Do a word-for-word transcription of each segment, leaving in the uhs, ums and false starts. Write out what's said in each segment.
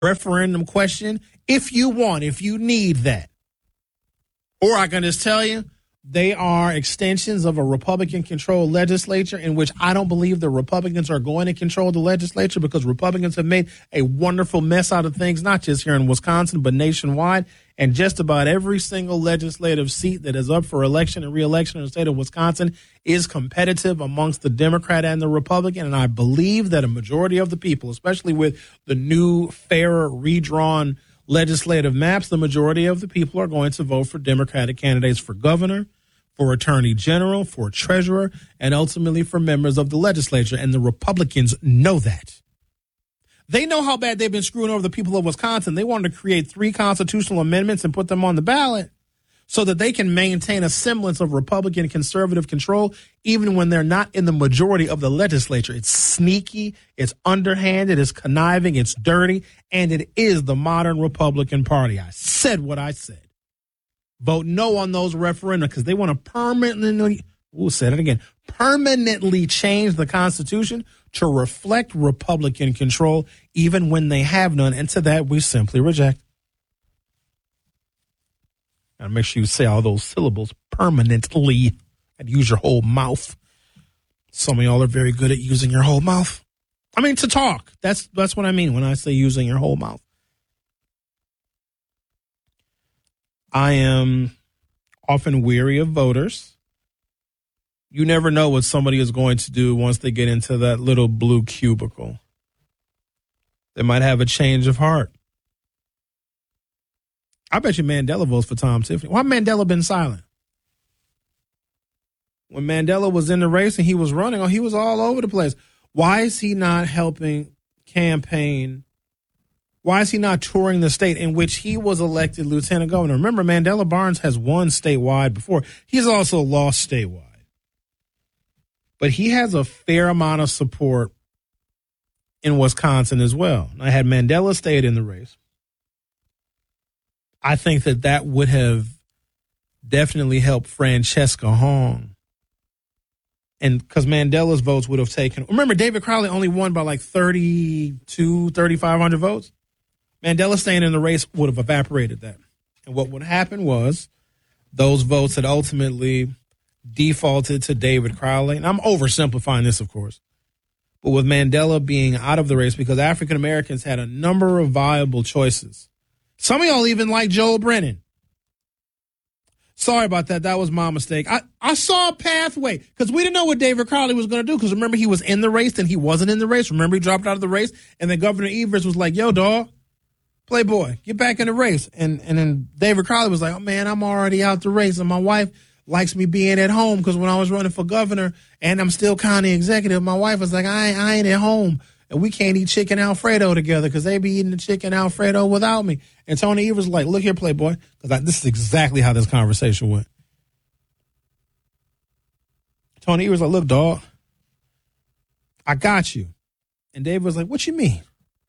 referendum question if you want, if you need that. Or I can just tell you, they are extensions of a Republican-controlled legislature in which I don't believe the Republicans are going to control the legislature because Republicans have made a wonderful mess out of things, not just here in Wisconsin, but nationwide. And just about every single legislative seat that is up for election and re-election in the state of Wisconsin is competitive amongst the Democrat and the Republican. And I believe that a majority of the people, especially with the new, fairer, redrawn legislative maps, the majority of the people are going to vote for Democratic candidates for governor, for attorney general, for treasurer, and ultimately for members of the legislature. And the Republicans know that. They know how bad they've been screwing over the people of Wisconsin. They wanted to create three constitutional amendments and put them on the ballot so that they can maintain a semblance of Republican conservative control even when they're not in the majority of the legislature. It's sneaky, it's underhanded, it's conniving, it's dirty, and it is the modern Republican Party. I said what I said. Vote no on those referenda because they want to permanently, we'll say it again, permanently change the Constitution to reflect Republican control even when they have none. And to that, we simply reject. Gotta make sure you say all those syllables permanently and use your whole mouth. Some of y'all are very good at using your whole mouth. I mean, to talk. That's that's what I mean when I say using your whole mouth. I am often weary of voters. You never know what somebody is going to do once they get into that little blue cubicle. They might have a change of heart. I bet you Mandela votes for Tom Tiffany. Why Mandela been silent? When Mandela was in the race and he was running, oh, he was all over the place. Why is he not helping campaign? Why is he not touring the state in which he was elected lieutenant governor? Remember, Mandela Barnes has won statewide before. He's also lost statewide. But he has a fair amount of support in Wisconsin as well. I had Mandela stayed in the race. I think that that would have definitely helped Francesca Hong. And because Mandela's votes would have taken, remember, David Crowley only won by like thirty-two, thirty-five hundred votes. Mandela staying in the race would have evaporated that. And what would happen was those votes had ultimately defaulted to David Crowley. And I'm oversimplifying this, of course. But with Mandela being out of the race, because African Americans had a number of viable choices. Some of y'all even like Joel Brennan. Sorry about that. That was my mistake. I, I saw a pathway because we didn't know what David Crowley was going to do because remember he was in the race and he wasn't in the race. Remember he dropped out of the race and then Governor Evers was like, yo, dog, Playboy, get back in the race. And, and then David Crowley was like, oh, man, I'm already out the race and my wife likes me being at home because when I was running for governor and I'm still county executive, my wife was like, I ain't, I ain't at home. And we can't eat chicken Alfredo together because they be eating the chicken Alfredo without me. And Tony Evers was like, look here, Playboy, because this is exactly how this conversation went. Tony Evers was like, look, dog, I got you. And David was like, what you mean?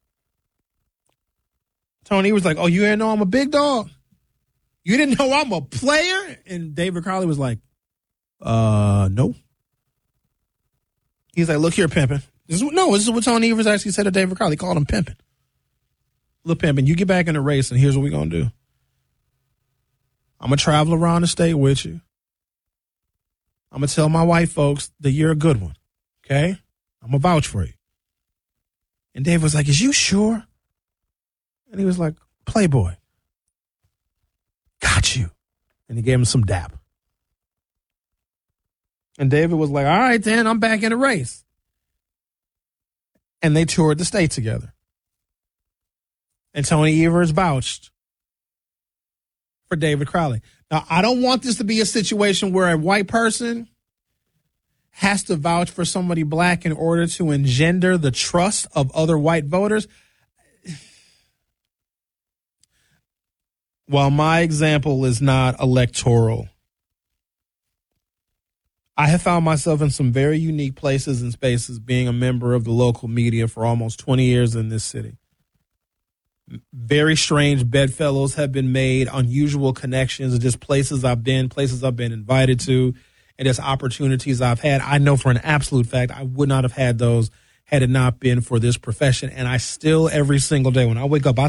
Tony Evers was like, oh, you didn't know I'm a big dog? You didn't know I'm a player? And David Crowley was like, uh, no. He's like, look here, pimpin'. This is, no, this is what Tony Evers actually said to David Crowley. He called him pimping. Look, pimping, you get back in the race, and here's what we're going to do. I'm going to travel around the state with you. I'm going to tell my white folks that you're a good one, okay? I'm going to vouch for you. And David was like, is you sure? And he was like, Playboy, got you. And he gave him some dap. And David was like, all right, then, I'm back in the race. And they toured the state together. And Tony Evers vouched for David Crowley. Now, I don't want this to be a situation where a white person has to vouch for somebody black in order to engender the trust of other white voters. While my example is not electoral, I have found myself in some very unique places and spaces being a member of the local media for almost twenty years in this city. Very strange bedfellows have been made, unusual connections, just places I've been, places I've been invited to, and just opportunities I've had. I know for an absolute fact I would not have had those had it not been for this profession. And I still, every single day when I wake up, I